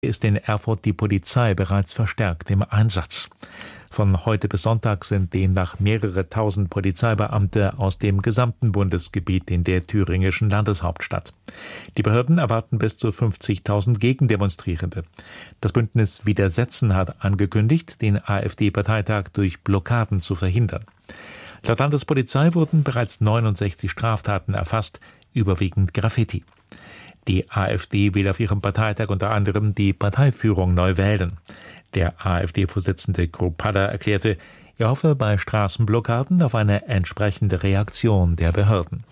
ist in Erfurt die Polizei bereits verstärkt im Einsatz. Von heute bis Sonntag sind demnach mehrere tausend Polizeibeamte aus dem gesamten Bundesgebiet in der thüringischen Landeshauptstadt. Die Behörden erwarten bis zu 50.000 Gegendemonstrierende. Das Bündnis Widersetzen hat angekündigt, den AfD-Parteitag durch Blockaden zu verhindern. Laut Landespolizei wurden bereits 69 Straftaten erfasst, überwiegend Graffiti. Die AfD will auf ihrem Parteitag unter anderem die Parteiführung neu wählen. Der AfD-Vorsitzende Kruppalla erklärte, er hoffe bei Straßenblockaden auf eine entsprechende Reaktion der Behörden.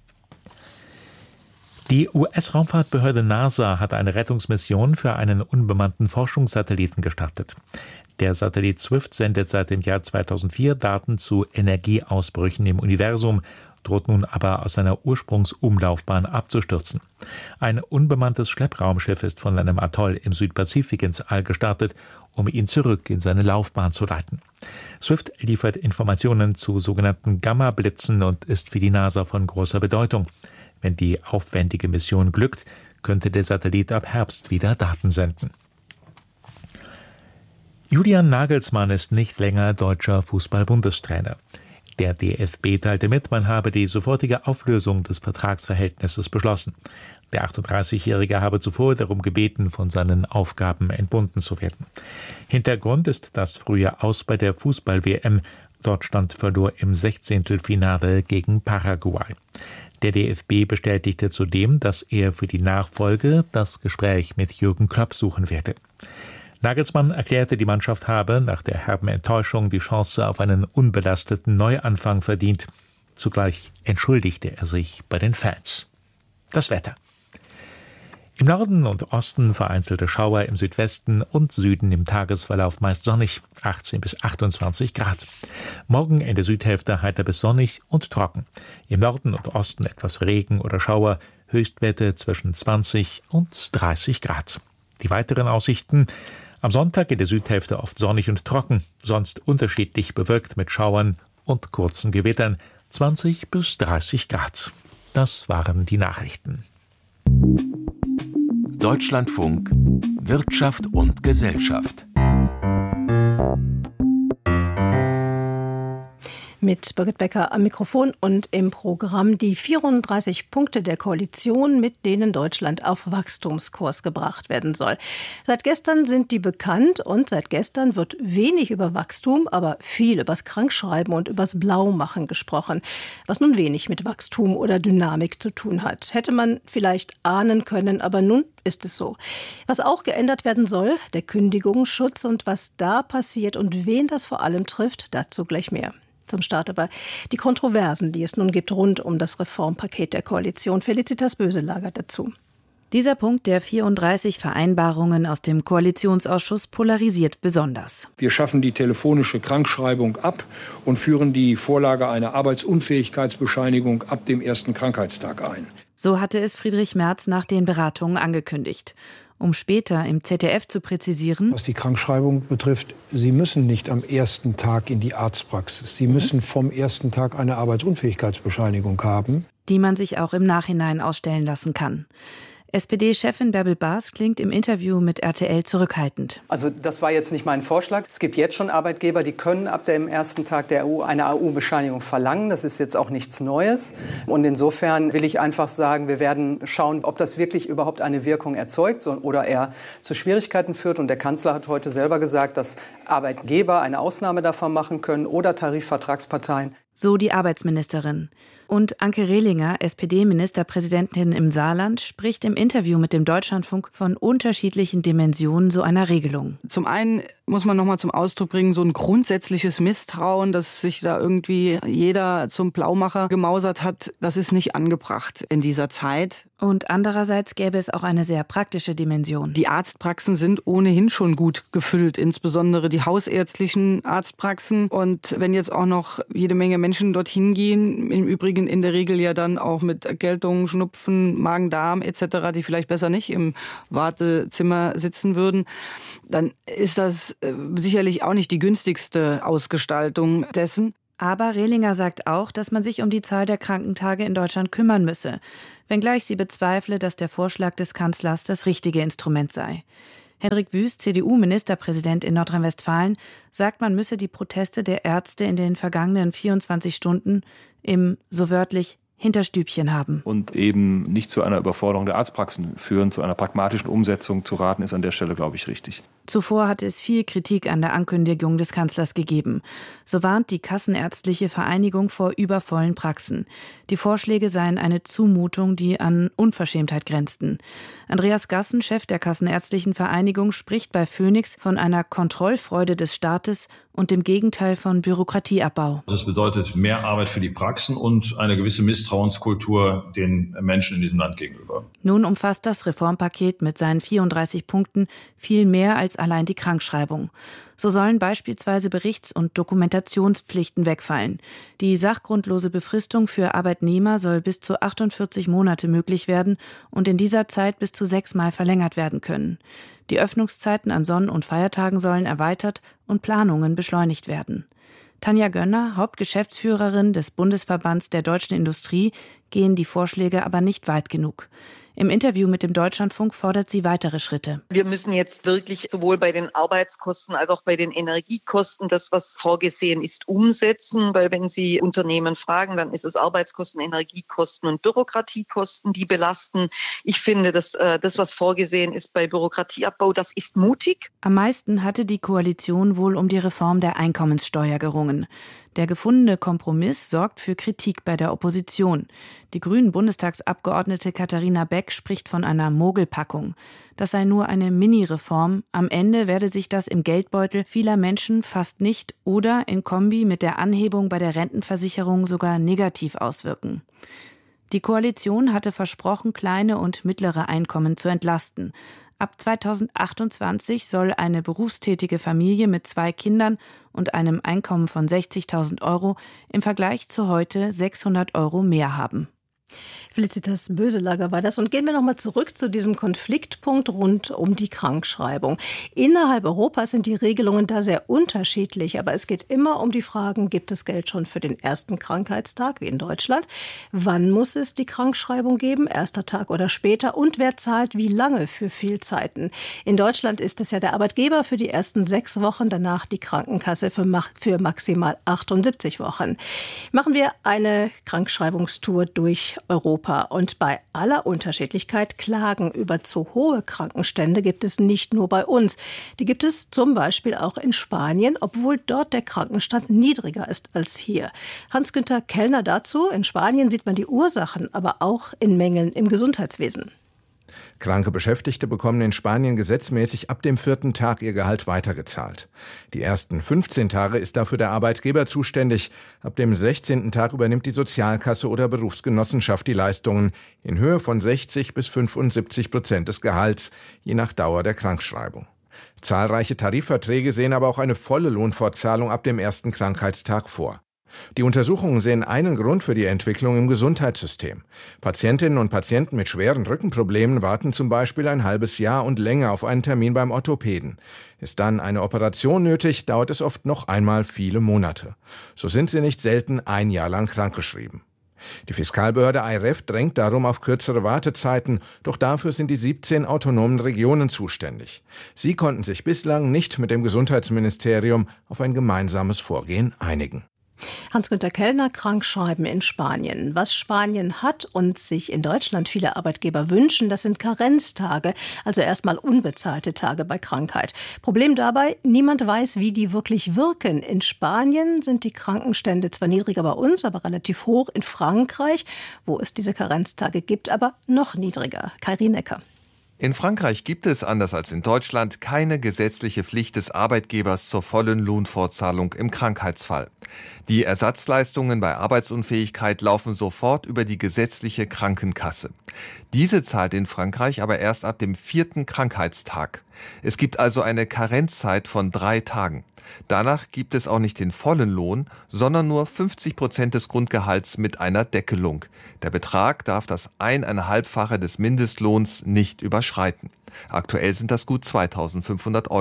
Die US-Raumfahrtbehörde NASA hat eine Rettungsmission für einen unbemannten Forschungssatelliten gestartet. Der Satellit Swift sendet seit dem Jahr 2004 Daten zu Energieausbrüchen im Universum, droht nun aber aus seiner Ursprungsumlaufbahn abzustürzen. Ein unbemanntes Schleppraumschiff ist von einem Atoll im Südpazifik ins All gestartet, um ihn zurück in seine Laufbahn zu leiten. Swift liefert Informationen zu sogenannten Gamma-Blitzen und ist für die NASA von großer Bedeutung. Wenn die aufwendige Mission glückt, könnte der Satellit ab Herbst wieder Daten senden. Julian Nagelsmann ist nicht länger deutscher Fußball-Bundestrainer. Der DFB teilte mit, man habe die sofortige Auflösung des Vertragsverhältnisses beschlossen. Der 38-Jährige habe zuvor darum gebeten, von seinen Aufgaben entbunden zu werden. Hintergrund ist das frühe Aus bei der Fußball-WM. Deutschland verlor im 16. Gegen Paraguay. Der DFB bestätigte zudem, dass er für die Nachfolge das Gespräch mit Jürgen Klopp suchen werde. Nagelsmann erklärte, die Mannschaft habe nach der herben Enttäuschung die Chance auf einen unbelasteten Neuanfang verdient. Zugleich entschuldigte er sich bei den Fans. Das Wetter. Im Norden und Osten vereinzelte Schauer, im Südwesten und Süden im Tagesverlauf meist sonnig, 18 bis 28 Grad. Morgen in der Südhälfte heiter bis sonnig und trocken. Im Norden und Osten etwas Regen oder Schauer, Höchstwerte zwischen 20 und 30 Grad. Die weiteren Aussichten: am Sonntag in der Südhälfte oft sonnig und trocken, sonst unterschiedlich bewölkt mit Schauern und kurzen Gewittern, 20 bis 30 Grad. Das waren die Nachrichten. Deutschlandfunk Wirtschaft und Gesellschaft. Mit Birgit Becker am Mikrofon und im Programm die 34 Punkte der Koalition, mit denen Deutschland auf Wachstumskurs gebracht werden soll. Seit gestern sind die bekannt und seit gestern wird wenig über Wachstum, aber viel übers Krankschreiben und übers Blaumachen gesprochen, was nun wenig mit Wachstum oder Dynamik zu tun hat. Hätte man vielleicht ahnen können, aber nun ist es so. Was auch geändert werden soll, der Kündigungsschutz, und was da passiert und wen das vor allem trifft, dazu gleich mehr. Zum Start aber die Kontroversen, die es nun gibt rund um das Reformpaket der Koalition. Felicitas Böselager dazu. Dieser Punkt der 34 Vereinbarungen aus dem Koalitionsausschuss polarisiert besonders. Wir schaffen die telefonische Krankschreibung ab und führen die Vorlage einer Arbeitsunfähigkeitsbescheinigung ab dem ersten Krankheitstag ein. So hatte es Friedrich Merz nach den Beratungen angekündigt. Um später im ZDF zu präzisieren: Was die Krankschreibung betrifft, Sie müssen nicht am ersten Tag in die Arztpraxis. Sie müssen vom ersten Tag eine Arbeitsunfähigkeitsbescheinigung haben, die man sich auch im Nachhinein ausstellen lassen kann. SPD-Chefin Bärbel Baas klingt im Interview mit RTL zurückhaltend. Also das war jetzt nicht mein Vorschlag. Es gibt jetzt schon Arbeitgeber, die können ab dem ersten Tag der EU eine AU-Bescheinigung verlangen. Das ist jetzt auch nichts Neues. Und insofern will ich einfach sagen, wir werden schauen, ob das wirklich überhaupt eine Wirkung erzeugt oder eher zu Schwierigkeiten führt. Und der Kanzler hat heute selber gesagt, dass Arbeitgeber eine Ausnahme davon machen können oder Tarifvertragsparteien. So die Arbeitsministerin. Und Anke Rehlinger, SPD-Ministerpräsidentin im Saarland, spricht im Interview mit dem Deutschlandfunk von unterschiedlichen Dimensionen so einer Regelung. Zum einen muss man noch mal zum Ausdruck bringen, so ein grundsätzliches Misstrauen, dass sich da irgendwie jeder zum Blaumacher gemausert hat, das ist nicht angebracht in dieser Zeit. Und andererseits gäbe es auch eine sehr praktische Dimension. Die Arztpraxen sind ohnehin schon gut gefüllt, insbesondere die hausärztlichen Arztpraxen. Und wenn jetzt auch noch jede Menge Menschen dorthin gehen, im Übrigen in der Regel ja dann auch mit Erkältungen, Schnupfen, Magen-Darm etc., die vielleicht besser nicht im Wartezimmer sitzen würden, dann ist das sicherlich auch nicht die günstigste Ausgestaltung dessen. Aber Rehlinger sagt auch, dass man sich um die Zahl der Krankentage in Deutschland kümmern müsse, wenngleich sie bezweifle, dass der Vorschlag des Kanzlers das richtige Instrument sei. Hendrik Wüst, CDU-Ministerpräsident in Nordrhein-Westfalen, sagt, man müsse die Proteste der Ärzte in den vergangenen 24 Stunden im, so wörtlich, Hinterstübchen haben. Und eben nicht zu einer Überforderung der Arztpraxen führen, zu einer pragmatischen Umsetzung zu raten, ist an der Stelle, glaube ich, richtig. Zuvor hatte es viel Kritik an der Ankündigung des Kanzlers gegeben. So warnt die Kassenärztliche Vereinigung vor übervollen Praxen. Die Vorschläge seien eine Zumutung, die an Unverschämtheit grenzten. Andreas Gassen, Chef der Kassenärztlichen Vereinigung, spricht bei Phoenix von einer Kontrollfreude des Staates und dem Gegenteil von Bürokratieabbau. Das bedeutet mehr Arbeit für die Praxen und eine gewisse Misstrauenskultur den Menschen in diesem Land gegenüber. Nun umfasst das Reformpaket mit seinen 34 Punkten viel mehr als allein die Krankschreibung. So sollen beispielsweise Berichts- und Dokumentationspflichten wegfallen. Die sachgrundlose Befristung für Arbeitnehmer soll bis zu 48 Monate möglich werden und in dieser Zeit bis zu 6-mal verlängert werden können. Die Öffnungszeiten an Sonn- und Feiertagen sollen erweitert und Planungen beschleunigt werden. Tanja Gönner, Hauptgeschäftsführerin des Bundesverbands der deutschen Industrie, gehen die Vorschläge aber nicht weit genug. Im Interview mit dem Deutschlandfunk fordert sie weitere Schritte. Wir müssen jetzt wirklich sowohl bei den Arbeitskosten als auch bei den Energiekosten das, was vorgesehen ist, umsetzen. Weil wenn Sie Unternehmen fragen, dann ist es Arbeitskosten, Energiekosten und Bürokratiekosten, die belasten. Ich finde, dass das, was vorgesehen ist bei Bürokratieabbau, das ist mutig. Am meisten hatte die Koalition wohl um die Reform der Einkommenssteuer gerungen. Der gefundene Kompromiss sorgt für Kritik bei der Opposition. Die Grünen-Bundestagsabgeordnete Katharina Beck spricht von einer Mogelpackung. Das sei nur eine Mini-Reform. Am Ende werde sich das im Geldbeutel vieler Menschen fast nicht oder in Kombi mit der Anhebung bei der Rentenversicherung sogar negativ auswirken. Die Koalition hatte versprochen, kleine und mittlere Einkommen zu entlasten. Ab 2028 soll eine berufstätige Familie mit 2 Kindern und einem Einkommen von 60.000 Euro im Vergleich zu heute 600 Euro mehr haben. Felicitas Böselager war das. Und gehen wir nochmal zurück zu diesem Konfliktpunkt rund um die Krankschreibung. Innerhalb Europas sind die Regelungen da sehr unterschiedlich. Aber es geht immer um die Fragen, gibt es Geld schon für den ersten Krankheitstag, wie in Deutschland? Wann muss es die Krankschreibung geben? Erster Tag oder später? Und wer zahlt wie lange für Fehlzeiten? In Deutschland ist es ja der Arbeitgeber für die ersten 6 Wochen, danach die Krankenkasse für maximal 78 Wochen. Machen wir eine Krankschreibungstour durch Europa. Und bei aller Unterschiedlichkeit Klagen über zu hohe Krankenstände gibt es nicht nur bei uns. Die gibt es zum Beispiel auch in Spanien, obwohl dort der Krankenstand niedriger ist als hier. Hans-Günther Kellner dazu. In Spanien sieht man die Ursachen, aber auch in Mängeln im Gesundheitswesen. Kranke Beschäftigte bekommen in Spanien gesetzmäßig ab dem 4. Tag ihr Gehalt weitergezahlt. Die ersten 15 Tage ist dafür der Arbeitgeber zuständig. Ab dem 16. Tag übernimmt die Sozialkasse oder Berufsgenossenschaft die Leistungen in Höhe von 60 bis 75% des Gehalts, je nach Dauer der Krankschreibung. Zahlreiche Tarifverträge sehen aber auch eine volle Lohnfortzahlung ab dem ersten Krankheitstag vor. Die Untersuchungen sehen einen Grund für die Entwicklung im Gesundheitssystem. Patientinnen und Patienten mit schweren Rückenproblemen warten zum Beispiel ein halbes Jahr und länger auf einen Termin beim Orthopäden. Ist dann eine Operation nötig, dauert es oft noch einmal viele Monate. So sind sie nicht selten 1 Jahr lang krankgeschrieben. Die Fiskalbehörde ARF drängt darum auf kürzere Wartezeiten, doch dafür sind die 17 autonomen Regionen zuständig. Sie konnten sich bislang nicht mit dem Gesundheitsministerium auf ein gemeinsames Vorgehen einigen. Hans-Günther Kellner, Krankschreiben in Spanien. Was Spanien hat und sich in Deutschland viele Arbeitgeber wünschen, das sind Karenztage, also erstmal unbezahlte Tage bei Krankheit. Problem dabei, niemand weiß, wie die wirklich wirken. In Spanien sind die Krankenstände zwar niedriger bei uns, aber relativ hoch. In Frankreich, wo es diese Karenztage gibt, aber noch niedriger. Karin Ecker. In Frankreich gibt es, anders als in Deutschland, keine gesetzliche Pflicht des Arbeitgebers zur vollen Lohnfortzahlung im Krankheitsfall. Die Ersatzleistungen bei Arbeitsunfähigkeit laufen sofort über die gesetzliche Krankenkasse. Diese zahlt in Frankreich aber erst ab dem 4. Krankheitstag. Es gibt also eine Karenzzeit von 3 Tagen. Danach gibt es auch nicht den vollen Lohn, sondern nur 50% des Grundgehalts mit einer Deckelung. Der Betrag darf das 1,5-fache des Mindestlohns nicht überschreiten. Aktuell sind das gut 2.500 Euro.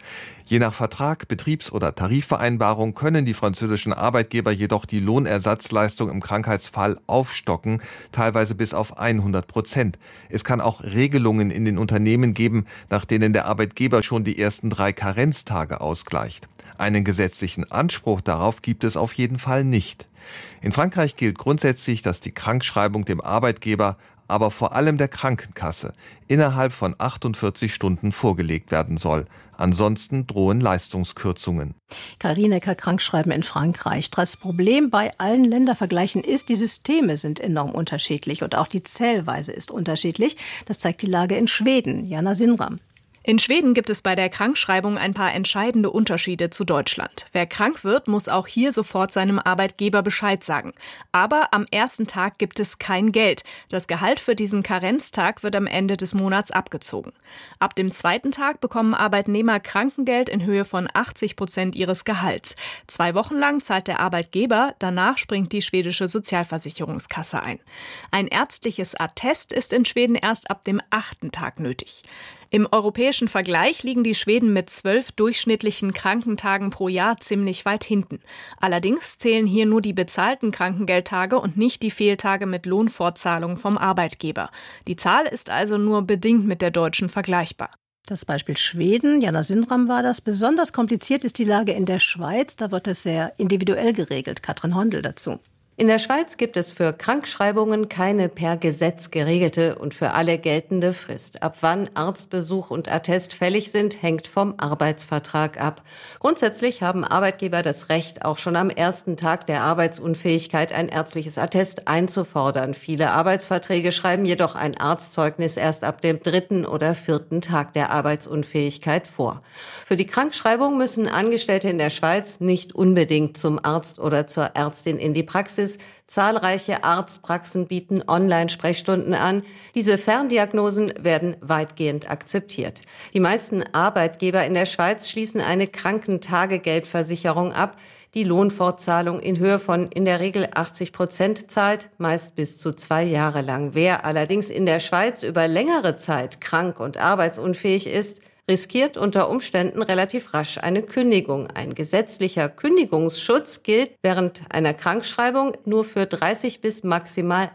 Je nach Vertrag, Betriebs- oder Tarifvereinbarung können die französischen Arbeitgeber jedoch die Lohnersatzleistung im Krankheitsfall aufstocken, teilweise bis auf 100%. Es kann auch Regelungen in den Unternehmen geben, nach denen der Arbeitgeber schon die ersten 3 Karenztage ausgleicht. Einen gesetzlichen Anspruch darauf gibt es auf jeden Fall nicht. In Frankreich gilt grundsätzlich, dass die Krankschreibung dem Arbeitgeber, aber vor allem der Krankenkasse, innerhalb von 48 Stunden vorgelegt werden soll. Ansonsten drohen Leistungskürzungen. Karl Rienecker, Krankschreiben in Frankreich. Das Problem bei allen Ländervergleichen ist, die Systeme sind enorm unterschiedlich und auch die Zählweise ist unterschiedlich. Das zeigt die Lage in Schweden. Jana Sinram. In Schweden gibt es bei der Krankschreibung ein paar entscheidende Unterschiede zu Deutschland. Wer krank wird, muss auch hier sofort seinem Arbeitgeber Bescheid sagen. Aber am ersten Tag gibt es kein Geld. Das Gehalt für diesen Karenztag wird am Ende des Monats abgezogen. Ab dem zweiten Tag bekommen Arbeitnehmer Krankengeld in Höhe von 80% ihres Gehalts. 2 Wochen lang zahlt der Arbeitgeber, danach springt die schwedische Sozialversicherungskasse ein. Ein ärztliches Attest ist in Schweden erst ab dem 8. Tag nötig. Im europäischen Vergleich liegen die Schweden mit 12 durchschnittlichen Krankentagen pro Jahr ziemlich weit hinten. Allerdings zählen hier nur die bezahlten Krankengeldtage und nicht die Fehltage mit Lohnfortzahlung vom Arbeitgeber. Die Zahl ist also nur bedingt mit der deutschen vergleichbar. Das Beispiel Schweden, Jana Sinram war das. Besonders kompliziert ist die Lage in der Schweiz. Da wird es sehr individuell geregelt. Katrin Hondel dazu. In der Schweiz gibt es für Krankschreibungen keine per Gesetz geregelte und für alle geltende Frist. Ab wann Arztbesuch und Attest fällig sind, hängt vom Arbeitsvertrag ab. Grundsätzlich haben Arbeitgeber das Recht, auch schon am ersten Tag der Arbeitsunfähigkeit ein ärztliches Attest einzufordern. Viele Arbeitsverträge schreiben jedoch ein Arztzeugnis erst ab dem 3. oder 4. Tag der Arbeitsunfähigkeit vor. Für die Krankschreibung müssen Angestellte in der Schweiz nicht unbedingt zum Arzt oder zur Ärztin in die Praxis. Zahlreiche Arztpraxen bieten Online-Sprechstunden an. Diese Ferndiagnosen werden weitgehend akzeptiert. Die meisten Arbeitgeber in der Schweiz schließen eine Krankentagegeldversicherung ab, die Lohnfortzahlung in Höhe von in der Regel 80% zahlt, meist bis zu 2 Jahre lang. Wer allerdings in der Schweiz über längere Zeit krank und arbeitsunfähig ist, riskiert unter Umständen relativ rasch eine Kündigung. Ein gesetzlicher Kündigungsschutz gilt während einer Krankschreibung nur für 30 bis maximal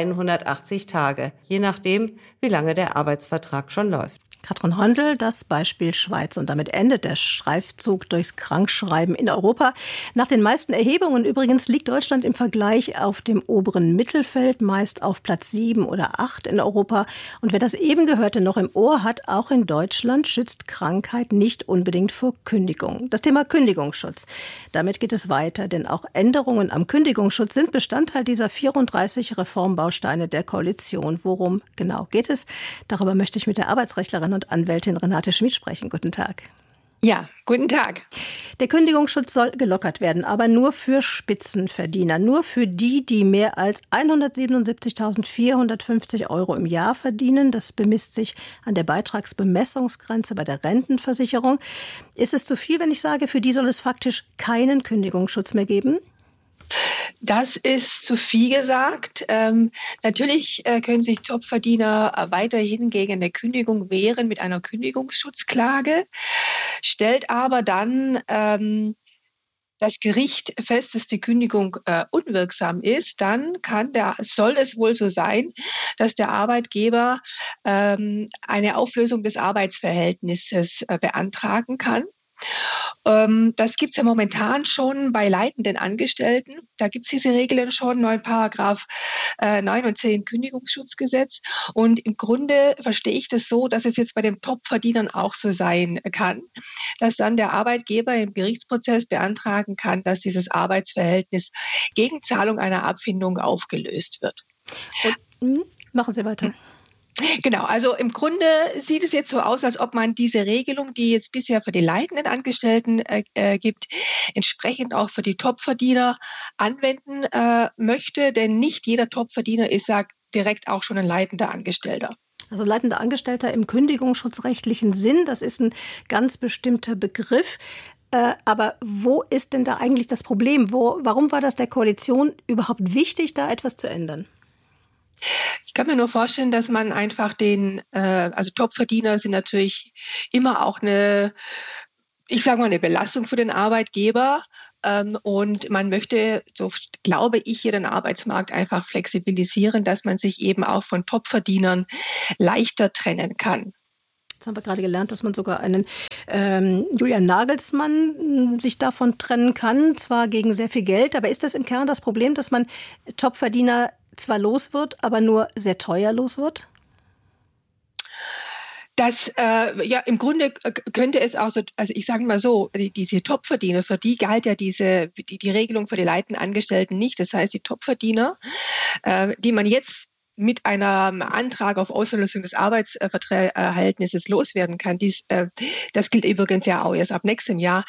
180 Tage, je nachdem, wie lange der Arbeitsvertrag schon läuft. Katrin Hondel, das Beispiel Schweiz. Und damit endet der Streifzug durchs Krankschreiben in Europa. Nach den meisten Erhebungen übrigens liegt Deutschland im Vergleich auf dem oberen Mittelfeld, meist auf Platz 7 oder 8 in Europa. Und wer das eben Gehörte noch im Ohr hat, auch in Deutschland schützt Krankheit nicht unbedingt vor Kündigung. Das Thema Kündigungsschutz. Damit geht es weiter, denn auch Änderungen am Kündigungsschutz sind Bestandteil dieser 34 Reformbausteine der Koalition. Worum genau geht es? Darüber möchte ich mit der Arbeitsrechtlerin und Anwältin Renate Schmid sprechen. Guten Tag. Ja, guten Tag. Der Kündigungsschutz soll gelockert werden, aber nur für Spitzenverdiener, nur für die, die mehr als 177.450 € im Jahr verdienen. Das bemisst sich an der Beitragsbemessungsgrenze bei der Rentenversicherung. Ist es zu viel, wenn ich sage, für die soll es faktisch keinen Kündigungsschutz mehr geben? Das ist zu viel gesagt. Natürlich können sich Topverdiener weiterhin gegen eine Kündigung wehren mit einer Kündigungsschutzklage, stellt aber dann das Gericht fest, dass die Kündigung unwirksam ist, dann soll es wohl so sein, dass der Arbeitgeber eine Auflösung des Arbeitsverhältnisses beantragen kann. Das gibt es ja momentan schon bei leitenden Angestellten. Da gibt es diese Regeln schon, Paragraph 9 und 10 Kündigungsschutzgesetz. Und im Grunde verstehe ich das so, dass es jetzt bei den Topverdienern auch so sein kann, dass dann der Arbeitgeber im Gerichtsprozess beantragen kann, dass dieses Arbeitsverhältnis gegen Zahlung einer Abfindung aufgelöst wird. Machen Sie weiter. Genau, also im Grunde sieht es jetzt so aus, als ob man diese Regelung, die jetzt bisher für die leitenden Angestellten gibt, entsprechend auch für die Topverdiener anwenden möchte, denn nicht jeder Topverdiener ist direkt auch schon ein leitender Angestellter. Also leitender Angestellter im kündigungsschutzrechtlichen Sinn, das ist ein ganz bestimmter Begriff. Aber wo ist denn da eigentlich das Problem? Warum war das der Koalition überhaupt wichtig, da etwas zu ändern? Ich kann mir nur vorstellen, dass man einfach also Topverdiener sind natürlich immer auch eine ich sage mal, eine Belastung für den Arbeitgeber. Und man möchte, so glaube ich, hier den Arbeitsmarkt einfach flexibilisieren, dass man sich eben auch von Topverdienern leichter trennen kann. Jetzt haben wir gerade gelernt, dass man sogar einen Julian Nagelsmann sich davon trennen kann, zwar gegen sehr viel Geld, aber ist das im Kern das Problem, dass man Topverdiener zwar los wird, aber nur sehr teuer los wird? Im Grunde könnte es auch so, also ich sage mal so, diese Topverdiener, für die galt ja die Regelung für die leitenden Angestellten nicht. Das heißt, die Topverdiener, die man jetzt mit einem Antrag auf Auslösung des Arbeitsverhältnisses loswerden kann. Das gilt übrigens ja auch erst ab nächstem Jahr.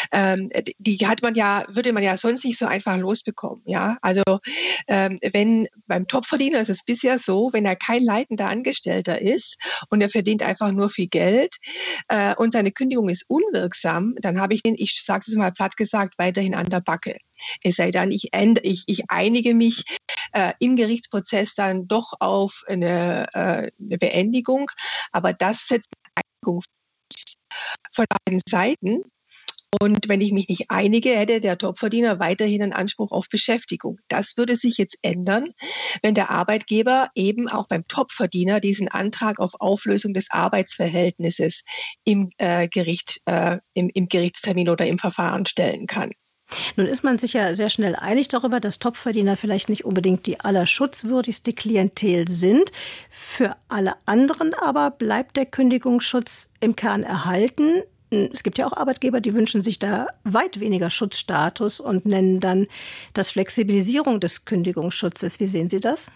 Würde man ja sonst nicht so einfach losbekommen. Ja? Also wenn beim Topverdiener ist es bisher so, wenn er kein leitender Angestellter ist und er verdient einfach nur viel Geld und seine Kündigung ist unwirksam, dann habe ich den, ich sage es mal platt gesagt, weiterhin an der Backe. Es sei denn, ich einige mich im Gerichtsprozess dann doch auf eine Beendigung, aber das setzt eine Einigung von beiden Seiten. Und wenn ich mich nicht einige, hätte der Topverdiener weiterhin einen Anspruch auf Beschäftigung. Das würde sich jetzt ändern, wenn der Arbeitgeber eben auch beim Topverdiener diesen Antrag auf Auflösung des Arbeitsverhältnisses im Gerichtstermin oder im Verfahren stellen kann. Nun ist man sich ja sehr schnell einig darüber, dass Topverdiener vielleicht nicht unbedingt die allerschutzwürdigste Klientel sind. Für alle anderen aber bleibt der Kündigungsschutz im Kern erhalten. Es gibt ja auch Arbeitgeber, die wünschen sich da weit weniger Schutzstatus und nennen dann das Flexibilisierung des Kündigungsschutzes. Wie sehen Sie das?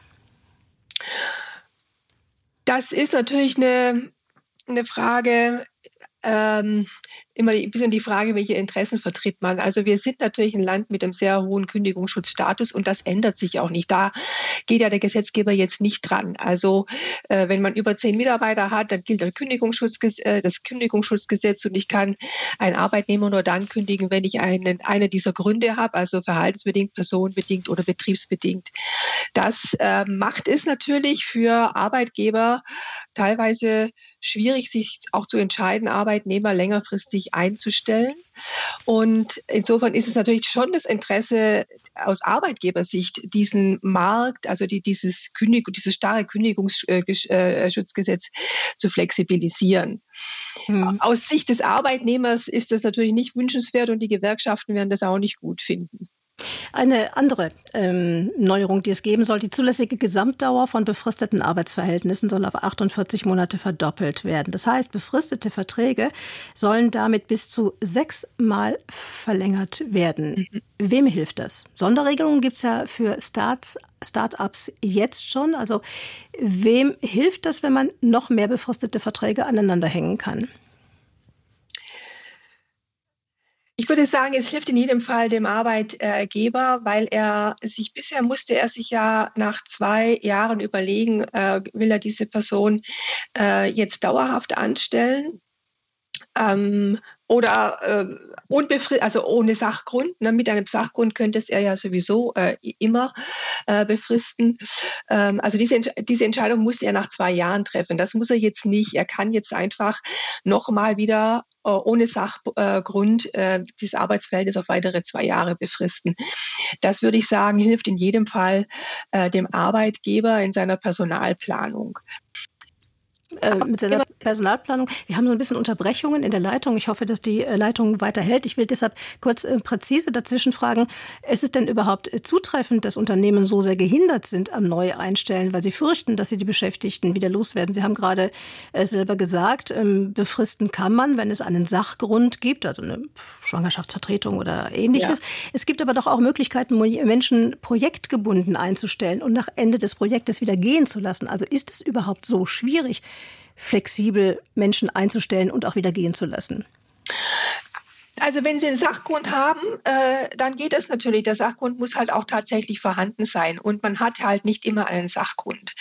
Das ist natürlich eine Frage, immer ein bisschen die Frage, welche Interessen vertritt man. Also wir sind natürlich ein Land mit einem sehr hohen Kündigungsschutzstatus und das ändert sich auch nicht. Da geht ja der Gesetzgeber jetzt nicht dran. Also wenn man über 10 Mitarbeiter hat, dann gilt das Kündigungsschutzgesetz und ich kann einen Arbeitnehmer nur dann kündigen, wenn ich eine dieser Gründe habe, also verhaltensbedingt, personenbedingt oder betriebsbedingt. Das macht es natürlich für Arbeitgeber teilweise schwierig, sich auch zu entscheiden, Arbeitnehmer längerfristig einzustellen. Und insofern ist es natürlich schon das Interesse aus Arbeitgebersicht, diesen Markt, also dieses starre Kündigungsschutzgesetz zu flexibilisieren. Aus Sicht des Arbeitnehmers ist das natürlich nicht wünschenswert und die Gewerkschaften werden das auch nicht gut finden. Eine andere Neuerung, die es geben soll, die zulässige Gesamtdauer von befristeten Arbeitsverhältnissen soll auf 48 Monate verdoppelt werden. Das heißt, befristete Verträge sollen damit bis zu 6-mal verlängert werden. Wem hilft das? Sonderregelungen gibt es ja für Start-ups jetzt schon. Also wem hilft das, wenn man noch mehr befristete Verträge aneinander hängen kann? Ich würde sagen, es hilft in jedem Fall dem Arbeitgeber, weil bisher musste er sich ja nach 2 Jahren überlegen, will er diese Person jetzt dauerhaft anstellen oder also ohne Sachgrund. Ne? Mit einem Sachgrund könnte es er ja sowieso immer befristen. Also diese Entscheidung musste er nach 2 Jahren treffen. Das muss er jetzt nicht. Er kann jetzt einfach nochmal wieder ohne Sachgrund dieses Arbeitsverhältnis auf weitere 2 Jahre befristen. Das würde ich sagen, hilft in jedem Fall dem Arbeitgeber in seiner Personalplanung. Mit seiner Personalplanung. Wir haben so ein bisschen Unterbrechungen in der Leitung. Ich hoffe, dass die Leitung weiterhält. Ich will deshalb kurz präzise dazwischen fragen, ist es denn überhaupt zutreffend, dass Unternehmen so sehr gehindert sind am Neueinstellen, weil sie fürchten, dass sie die Beschäftigten wieder loswerden? Sie haben gerade selber gesagt, befristen kann man, wenn es einen Sachgrund gibt, also eine Schwangerschaftsvertretung oder Ähnliches. Ja. Es gibt aber doch auch Möglichkeiten, Menschen projektgebunden einzustellen und nach Ende des Projektes wieder gehen zu lassen. Also ist es überhaupt so schwierig, flexibel Menschen einzustellen und auch wieder gehen zu lassen? Also wenn Sie einen Sachgrund haben, dann geht es natürlich. Der Sachgrund muss halt auch tatsächlich vorhanden sein. Und man hat halt nicht immer einen Sachgrund.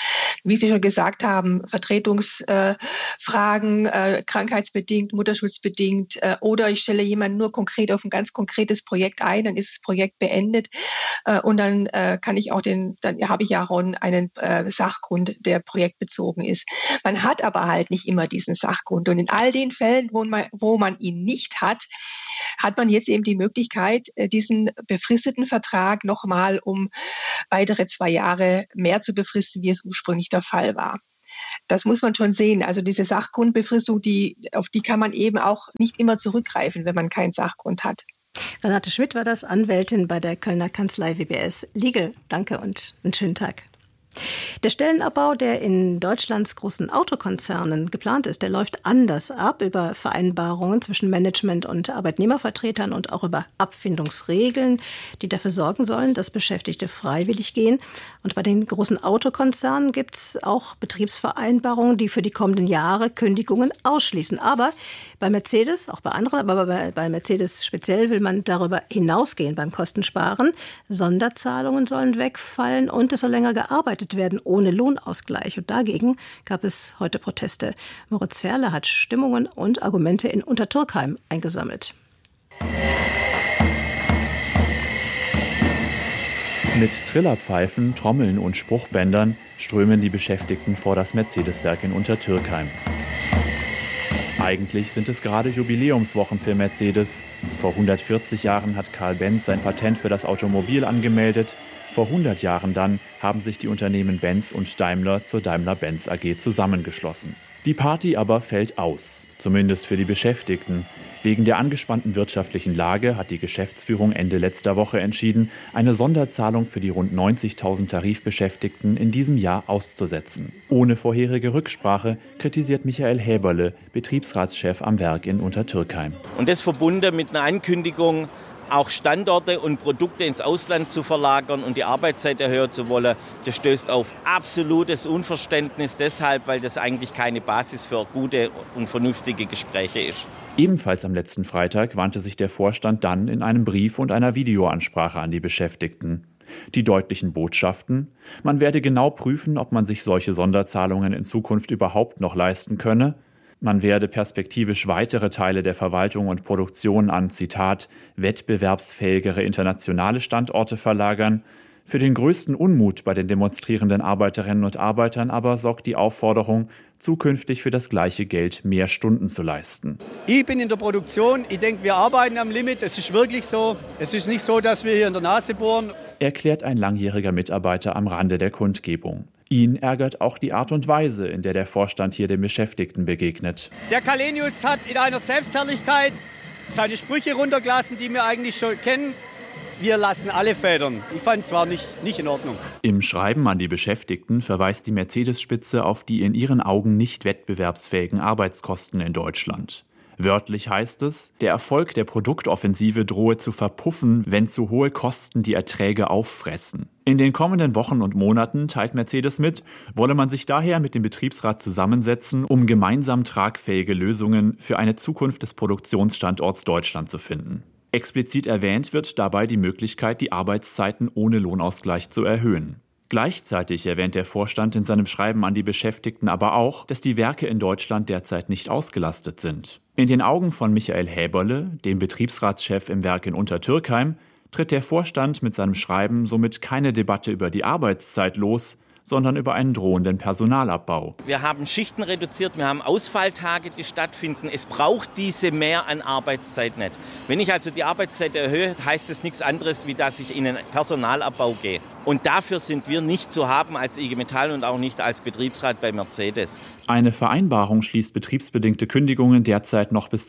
wie Sie schon gesagt haben, Vertretungsfragen, krankheitsbedingt, mutterschutzbedingt, oder ich stelle jemanden nur konkret auf ein ganz konkretes Projekt ein, dann ist das Projekt beendet und dann habe ich ja auch einen Sachgrund, der projektbezogen ist. Man hat aber halt nicht immer diesen Sachgrund und in all den Fällen, wo man ihn nicht hat, hat man jetzt eben die Möglichkeit, diesen befristeten Vertrag nochmal um weitere 2 Jahre mehr zu befristen, wie es ursprünglich der Fall war. Das muss man schon sehen. Also diese Sachgrundbefristung, auf die kann man eben auch nicht immer zurückgreifen, wenn man keinen Sachgrund hat. Renate Schmidt war das, Anwältin bei der Kölner Kanzlei WBS Legal. Danke und einen schönen Tag. Der Stellenabbau, der in Deutschlands großen Autokonzernen geplant ist, der läuft anders ab, über Vereinbarungen zwischen Management und Arbeitnehmervertretern und auch über Abfindungsregeln, die dafür sorgen sollen, dass Beschäftigte freiwillig gehen. Und bei den großen Autokonzernen gibt es auch Betriebsvereinbarungen, die für die kommenden Jahre Kündigungen ausschließen. Aber bei Mercedes, auch bei anderen, aber bei Mercedes speziell will man darüber hinausgehen beim Kostensparen. Sonderzahlungen sollen wegfallen und es soll länger gearbeitet werden ohne Lohnausgleich. Und dagegen gab es heute Proteste. Moritz Ferle hat Stimmungen und Argumente in Untertürkheim eingesammelt. Mit Trillerpfeifen, Trommeln und Spruchbändern strömen die Beschäftigten vor das Mercedes-Werk in Untertürkheim. Eigentlich sind es gerade Jubiläumswochen für Mercedes. Vor 140 Jahren hat Karl Benz sein Patent für das Automobil angemeldet. Vor 100 Jahren dann haben sich die Unternehmen Benz und Daimler zur Daimler-Benz AG zusammengeschlossen. Die Party aber fällt aus, zumindest für die Beschäftigten. Wegen der angespannten wirtschaftlichen Lage hat die Geschäftsführung Ende letzter Woche entschieden, eine Sonderzahlung für die rund 90.000 Tarifbeschäftigten in diesem Jahr auszusetzen. Ohne vorherige Rücksprache kritisiert Michael Häberle, Betriebsratschef am Werk in Untertürkheim. Und das verbunden mit einer Ankündigung, auch Standorte und Produkte ins Ausland zu verlagern und die Arbeitszeit erhöhen zu wollen, das stößt auf absolutes Unverständnis deshalb, weil das eigentlich keine Basis für gute und vernünftige Gespräche ist. Ebenfalls am letzten Freitag wandte sich der Vorstand dann in einem Brief und einer Videoansprache an die Beschäftigten. Die deutlichen Botschaften: Man werde genau prüfen, ob man sich solche Sonderzahlungen in Zukunft überhaupt noch leisten könne. Man werde perspektivisch weitere Teile der Verwaltung und Produktion an, Zitat, wettbewerbsfähigere internationale Standorte verlagern. Für den größten Unmut bei den demonstrierenden Arbeiterinnen und Arbeitern aber sorgt die Aufforderung, zukünftig für das gleiche Geld mehr Stunden zu leisten. Ich bin in der Produktion, ich denke, wir arbeiten am Limit, es ist wirklich so. Es ist nicht so, dass wir hier in der Nase bohren. Erklärt ein langjähriger Mitarbeiter am Rande der Kundgebung. Ihn ärgert auch die Art und Weise, in der der Vorstand hier den Beschäftigten begegnet. Der Källenius hat in einer Selbstherrlichkeit seine Sprüche runtergelassen, die wir eigentlich schon kennen. Wir lassen alle federn. Ich fand es zwar nicht in Ordnung. Im Schreiben an die Beschäftigten verweist die Mercedes-Spitze auf die in ihren Augen nicht wettbewerbsfähigen Arbeitskosten in Deutschland. Wörtlich heißt es, der Erfolg der Produktoffensive drohe zu verpuffen, wenn zu hohe Kosten die Erträge auffressen. In den kommenden Wochen und Monaten, teilt Mercedes mit, wolle man sich daher mit dem Betriebsrat zusammensetzen, um gemeinsam tragfähige Lösungen für eine Zukunft des Produktionsstandorts Deutschland zu finden. Explizit erwähnt wird dabei die Möglichkeit, die Arbeitszeiten ohne Lohnausgleich zu erhöhen. Gleichzeitig erwähnt der Vorstand in seinem Schreiben an die Beschäftigten aber auch, dass die Werke in Deutschland derzeit nicht ausgelastet sind. In den Augen von Michael Häberle, dem Betriebsratschef im Werk in Untertürkheim, tritt der Vorstand mit seinem Schreiben somit keine Debatte über die Arbeitszeit los, sondern über einen drohenden Personalabbau. Wir haben Schichten reduziert, wir haben Ausfalltage, die stattfinden. Es braucht diese mehr an Arbeitszeit nicht. Wenn ich also die Arbeitszeit erhöhe, heißt es nichts anderes, wie dass ich in einen Personalabbau gehe. Und dafür sind wir nicht zu haben als IG Metall und auch nicht als Betriebsrat bei Mercedes. Eine Vereinbarung schließt betriebsbedingte Kündigungen derzeit noch bis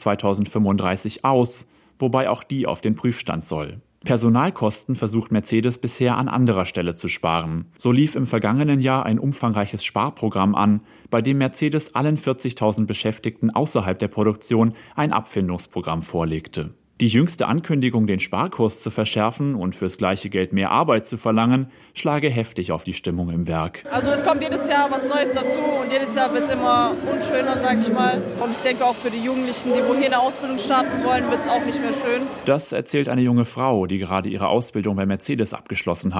2035 aus, wobei auch die auf den Prüfstand soll. Personalkosten versucht Mercedes bisher an anderer Stelle zu sparen. So lief im vergangenen Jahr ein umfangreiches Sparprogramm an, bei dem Mercedes allen 40.000 Beschäftigten außerhalb der Produktion ein Abfindungsprogramm vorlegte. Die jüngste Ankündigung, den Sparkurs zu verschärfen und fürs gleiche Geld mehr Arbeit zu verlangen, schlage heftig auf die Stimmung im Werk. Also es kommt jedes Jahr was Neues dazu und jedes Jahr wird es immer unschöner, sag ich mal. Und ich denke auch für die Jugendlichen, die wohl hier eine Ausbildung starten wollen, wird es auch nicht mehr schön. Das erzählt eine junge Frau, die gerade ihre Ausbildung bei Mercedes abgeschlossen hat.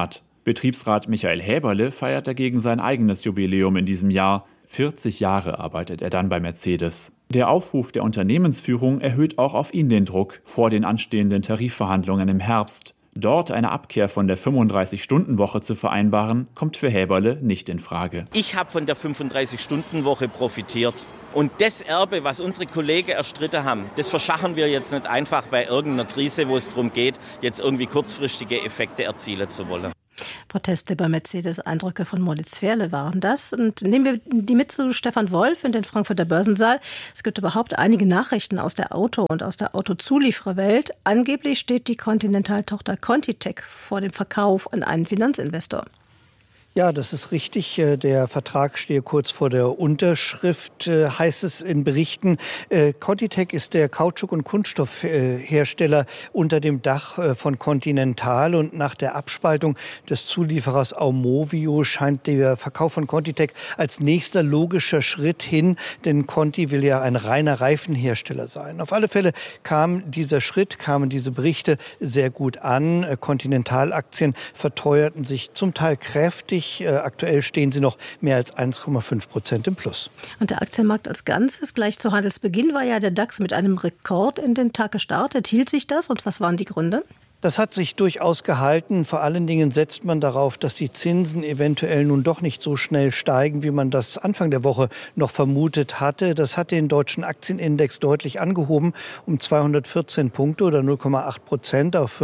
Betriebsrat Michael Häberle feiert dagegen sein eigenes Jubiläum in diesem Jahr. 40 Jahre arbeitet er dann bei Mercedes. Der Aufruf der Unternehmensführung erhöht auch auf ihn den Druck vor den anstehenden Tarifverhandlungen im Herbst. Dort eine Abkehr von der 35-Stunden-Woche zu vereinbaren, kommt für Häberle nicht in Frage. Ich habe von der 35-Stunden-Woche profitiert. Und das Erbe, was unsere Kollegen erstritten haben, das verschachern wir jetzt nicht einfach bei irgendeiner Krise, wo es darum geht, jetzt irgendwie kurzfristige Effekte erzielen zu wollen. Proteste bei Mercedes, Eindrücke von Moritz Ferle waren das. Und nehmen wir die mit zu Stefan Wolf in den Frankfurter Börsensaal. Es gibt überhaupt einige Nachrichten aus der Auto- und aus der Autozuliefererwelt. Angeblich steht die Continental-Tochter ContiTech vor dem Verkauf an einen Finanzinvestor. Ja, das ist richtig. Der Vertrag stehe kurz vor der Unterschrift, heißt es in Berichten. ContiTech ist der Kautschuk- und Kunststoffhersteller unter dem Dach von Continental. Und nach der Abspaltung des Zulieferers Aumovio scheint der Verkauf von ContiTech als nächster logischer Schritt hin. Denn Conti will ja ein reiner Reifenhersteller sein. Auf alle Fälle kamen diese Berichte sehr gut an. Continental-Aktien verteuerten sich zum Teil kräftig. Aktuell stehen sie noch mehr als 1,5% im Plus. Und der Aktienmarkt als Ganzes, gleich zu Handelsbeginn war ja der DAX mit einem Rekord in den Tag gestartet. Hielt sich das und was waren die Gründe? Das hat sich durchaus gehalten. Vor allen Dingen setzt man darauf, dass die Zinsen eventuell nun doch nicht so schnell steigen, wie man das Anfang der Woche noch vermutet hatte. Das hat den deutschen Aktienindex deutlich angehoben, um 214 Punkte oder 0,8% auf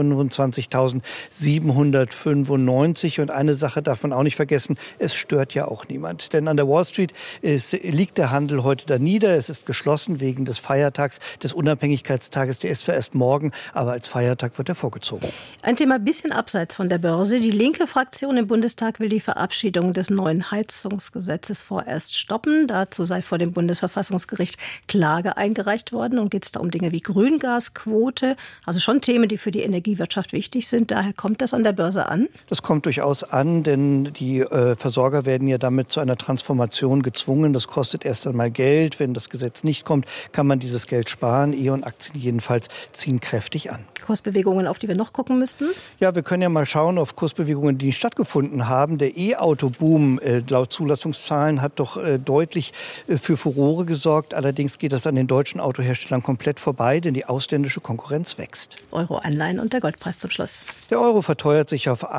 25.795. Und eine Sache darf man auch nicht vergessen, es stört ja auch niemand. Denn an der Wall Street liegt der Handel heute da nieder. Es ist geschlossen wegen des Feiertags, des Unabhängigkeitstages. Der ist zwar erst morgen, aber als Feiertag wird er vorgezogen. Ein Thema ein bisschen abseits von der Börse. Die linke Fraktion im Bundestag will die Verabschiedung des neuen Heizungsgesetzes vorerst stoppen. Dazu sei vor dem Bundesverfassungsgericht Klage eingereicht worden. Und geht es da um Dinge wie Grüngasquote, also schon Themen, die für die Energiewirtschaft wichtig sind. Daher kommt das an der Börse an? Das kommt durchaus an, denn die Versorger werden ja damit zu einer Transformation gezwungen. Das kostet erst einmal Geld. Wenn das Gesetz nicht kommt, kann man dieses Geld sparen. E.ON-Aktien jedenfalls ziehen kräftig an. Kursbewegungen, auf die wir noch gucken müssten? Ja, wir können ja mal schauen auf Kursbewegungen, die stattgefunden haben. Der E-Auto-Boom laut Zulassungszahlen hat doch deutlich für Furore gesorgt. Allerdings geht das an den deutschen Autoherstellern komplett vorbei, denn die ausländische Konkurrenz wächst. Euro-Anleihen und der Goldpreis zum Schluss. Der Euro verteuert sich auf